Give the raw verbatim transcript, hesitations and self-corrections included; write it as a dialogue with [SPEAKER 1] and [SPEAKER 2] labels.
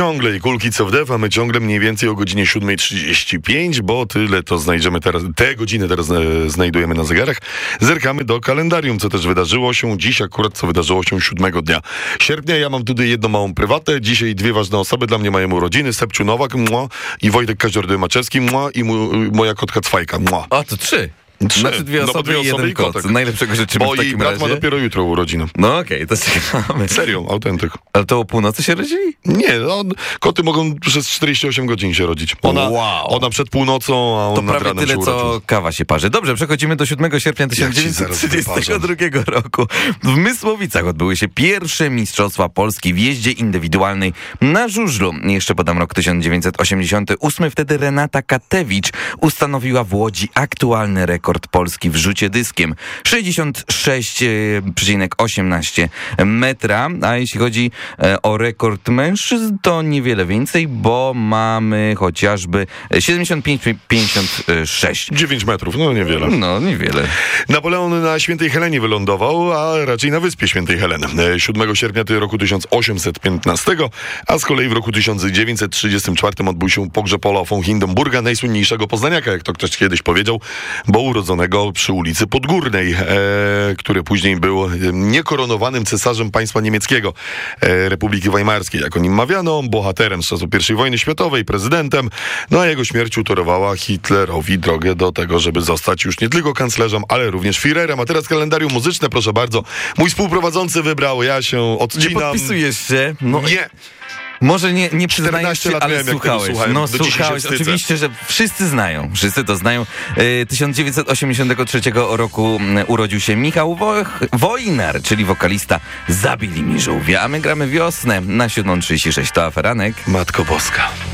[SPEAKER 1] ciągle i kulki co w def, a my ciągle mniej więcej o godzinie siódma trzydzieści pięć, bo tyle to znajdziemy teraz, te godziny teraz e, znajdujemy na zegarach. Zerkamy do kalendarium, co też wydarzyło się dziś, akurat co wydarzyło się siódmego dnia sierpnia. Ja mam tutaj jedną małą prywatę. Dzisiaj dwie ważne osoby dla mnie mają urodziny. Sepciu Nowak, mua, i Wojtek Kazior-Maczewski, mua, i mu, moja kotka Cwajka, mua.
[SPEAKER 2] A, to trzy.
[SPEAKER 1] Trzy.
[SPEAKER 2] Znaczy dwie osoby,
[SPEAKER 1] no, dwie
[SPEAKER 2] i jeden
[SPEAKER 1] osoby
[SPEAKER 2] kot.
[SPEAKER 1] kotek.
[SPEAKER 2] Najlepszego życzymy
[SPEAKER 1] Bo
[SPEAKER 2] w takim
[SPEAKER 1] i brat
[SPEAKER 2] razie.
[SPEAKER 1] ma dopiero jutro urodziny.
[SPEAKER 2] No okej, okay, to czekamy.
[SPEAKER 1] Serio, autentyk.
[SPEAKER 2] Ale to o północy się rodzili?
[SPEAKER 1] Nie, no, koty mogą przez czterdzieści osiem godzin się rodzić. Ona,
[SPEAKER 2] wow.
[SPEAKER 1] ona przed północą, a on
[SPEAKER 2] To
[SPEAKER 1] nad
[SPEAKER 2] prawie
[SPEAKER 1] ranem
[SPEAKER 2] tyle,
[SPEAKER 1] się
[SPEAKER 2] co
[SPEAKER 1] urodził.
[SPEAKER 2] kawa się parzy. Dobrze, przechodzimy do siódmego sierpnia tysiąc dziewięćset trzydziestego drugiego roku. W Mysłowicach odbyły się pierwsze Mistrzostwa Polski w jeździe indywidualnej na żużlu. Jeszcze podam rok tysiąc dziewięćset osiemdziesiąty ósmy. Wtedy Renata Katewicz ustanowiła w Łodzi aktualny rekord Polski w rzucie dyskiem. sześćdziesiąt sześć przecinek osiemnaście metra. A jeśli chodzi o rekord mężczyzn, to niewiele więcej, bo mamy chociażby siedemdziesiąt pięć przecinek pięćdziesiąt sześć.
[SPEAKER 1] dziewięć metrów, no niewiele.
[SPEAKER 2] No, niewiele.
[SPEAKER 1] Napoleon na Świętej Helenie wylądował, a raczej na wyspie Świętej Heleny. siódmego sierpnia roku tysiąc osiemset piętnastego, a z kolei w roku tysiąc dziewięćset trzydziestym czwartym odbył się pogrzeb Ola von Hindenburga, najsłynniejszego poznaniaka, jak to ktoś kiedyś powiedział, bo urodzonego przy ulicy Podgórnej, e, który później był niekoronowanym cesarzem państwa niemieckiego, e, Republiki Weimarskiej, jak o nim mawiano, bohaterem z czasów pierwszej wojny światowej, prezydentem, no a jego śmierć utorowała Hitlerowi drogę do tego, żeby zostać już nie tylko kanclerzem, ale również Führerem. A teraz kalendarium muzyczne, proszę bardzo. Mój współprowadzący wybrał, ja się odcinam.
[SPEAKER 2] Nie podpisujesz się? No.
[SPEAKER 1] Nie.
[SPEAKER 2] Może nie, nie przyznajesz się,
[SPEAKER 1] lat
[SPEAKER 2] ale
[SPEAKER 1] miałem,
[SPEAKER 2] słuchałeś. No słuchałeś, oczywiście, że wszyscy znają. Wszyscy to znają. E, tysiąc dziewięćset osiemdziesiątego trzeciego roku urodził się Michał Wo- Wojnar, czyli wokalista Zabili mi żółwia. A my gramy Wiosnę na siódma trzydzieści sześć. To Aferanek.
[SPEAKER 1] Matko Boska.